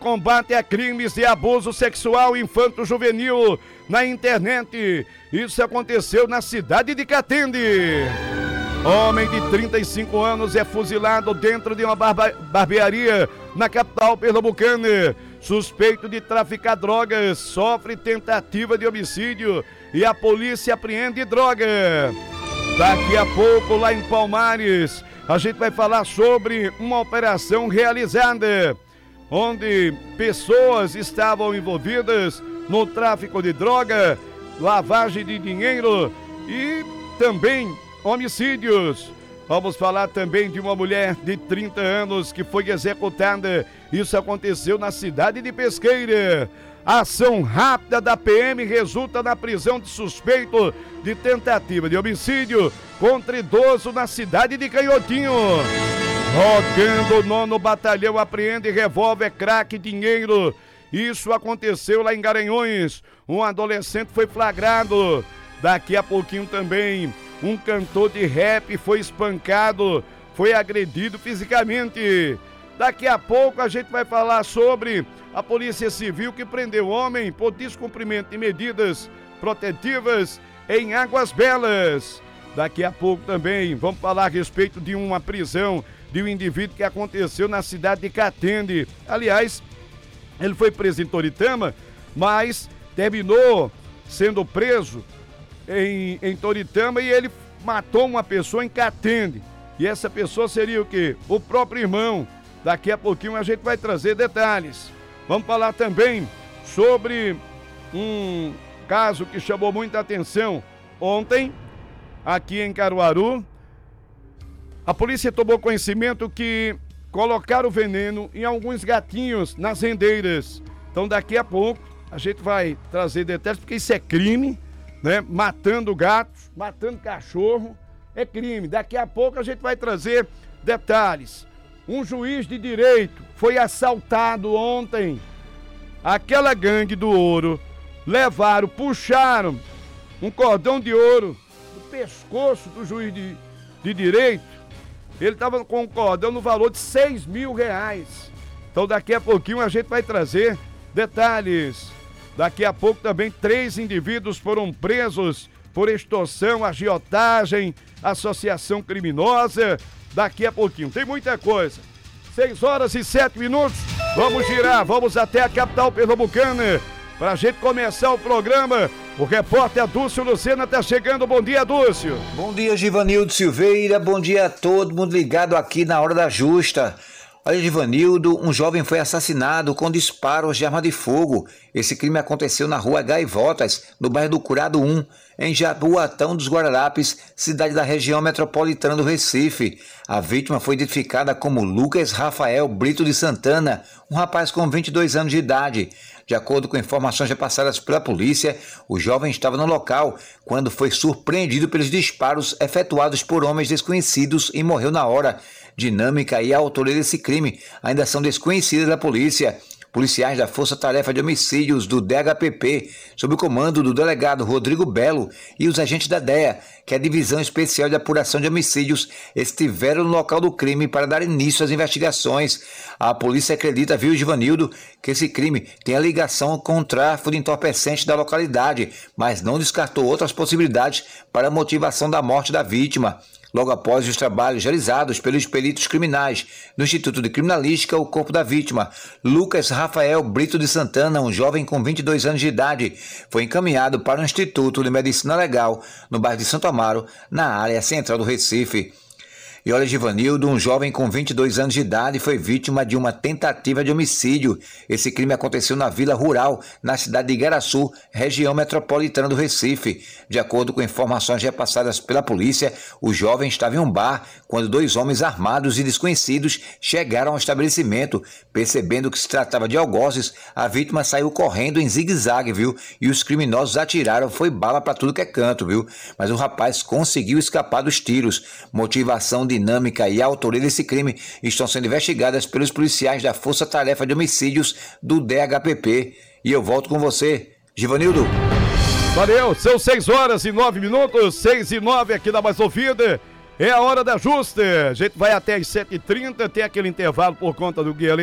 combate a crimes de abuso sexual infanto-juvenil na internet. Isso aconteceu na cidade de Catende. Homem de 35 anos é fuzilado dentro de uma barbearia na capital pernambucana. Suspeito de traficar drogas, sofre tentativa de homicídio e a polícia apreende droga. Daqui a pouco, lá em Palmares, a gente vai falar sobre uma operação realizada, onde pessoas estavam envolvidas no tráfico de droga, lavagem de dinheiro e também homicídios. Vamos falar também de uma mulher de 30 anos que foi executada. Isso aconteceu na cidade de Pesqueira. A ação rápida da PM resulta na prisão de suspeito de tentativa de homicídio contra idoso na cidade de Canhotinho. Rogando o 9º Batalhão apreende revólver, crack e dinheiro. Isso aconteceu lá em Garanhuns. Um adolescente foi flagrado. Daqui a pouquinho também, um cantor de rap foi espancado, foi agredido fisicamente. Daqui a pouco a gente vai falar sobre a Polícia Civil que prendeu homem por descumprimento de medidas protetivas em Águas Belas. Daqui a pouco também vamos falar a respeito de uma prisão de um indivíduo que aconteceu na cidade de Catende. Aliás, ele foi preso em Toritama, mas terminou sendo preso em Toritama e ele matou uma pessoa em Catende. E essa pessoa seria o quê? O próprio irmão. Daqui a pouquinho a gente vai trazer detalhes. Vamos falar também sobre um caso que chamou muita atenção ontem, aqui em Caruaru. A polícia tomou conhecimento que colocaram veneno em alguns gatinhos nas rendeiras. Então daqui a pouco a gente vai trazer detalhes, porque isso é crime, né? Matando gatos, matando cachorro, é crime. Daqui a pouco a gente vai trazer detalhes. Um juiz de direito foi assaltado ontem. Aquela gangue do ouro levaram, puxaram um cordão de ouro do pescoço do juiz de direito. Ele estava com um cordão no valor de R$6 mil. Então daqui a pouquinho a gente vai trazer detalhes. Daqui a pouco também 3 indivíduos foram presos por extorsão, agiotagem, associação criminosa. Daqui a pouquinho, tem muita coisa. 6h07. Vamos girar, vamos até a capital pernambucana pra gente começar o programa. O repórter Adúcio Lucena tá chegando. Bom dia, Adúcio. Bom dia, Givanildo Silveira. Bom dia a todo mundo ligado aqui na Hora da Justa. Olha, Givanildo, um jovem foi assassinado com disparos de arma de fogo. Esse crime aconteceu na rua Gaivotas, no bairro do Curado 1, em Jaboatão dos Guararapes, cidade da região metropolitana do Recife. A vítima foi identificada como Lucas Rafael Brito de Santana, um rapaz com 22 anos de idade. De acordo com informações repassadas pela polícia, o jovem estava no local quando foi surpreendido pelos disparos efetuados por homens desconhecidos e morreu na hora. Dinâmica e a autoria desse crime ainda são desconhecidas da polícia. Policiais da Força Tarefa de Homicídios do DHPP, sob o comando do delegado Rodrigo Belo, e os agentes da DEA, que é a Divisão Especial de Apuração de Homicídios, estiveram no local do crime para dar início às investigações. A polícia acredita, viu, Givanildo, que esse crime tem a ligação com o tráfico de entorpecentes da localidade, mas não descartou outras possibilidades para a motivação da morte da vítima. Logo após os trabalhos realizados pelos peritos criminais no Instituto de Criminalística, o corpo da vítima, Lucas Rafael Brito de Santana, um jovem com 22 anos de idade, foi encaminhado para o Instituto de Medicina Legal, no bairro de Santo Amaro, na área central do Recife. E olha, Givanildo, um jovem com 22 anos de idade foi vítima de uma tentativa de homicídio. Esse crime aconteceu na Vila Rural, na cidade de Igaraçu, região metropolitana do Recife. De acordo com informações repassadas pela polícia, o jovem estava em um bar quando 2 homens armados e desconhecidos chegaram ao estabelecimento. Percebendo que se tratava de algozes, a vítima saiu correndo em zigue-zague, viu? E os criminosos atiraram, foi bala para tudo que é canto, viu? Mas o rapaz conseguiu escapar dos tiros. Motivação, dinâmica e a autoria desse crime estão sendo investigadas pelos policiais da Força Tarefa de Homicídios do DHPP. E eu volto com você, Givanildo. Valeu, são 6h09, 6h09 aqui na Mais Ouvida. É a Hora da Justa. A gente vai até as 7h30, tem aquele intervalo por conta do guia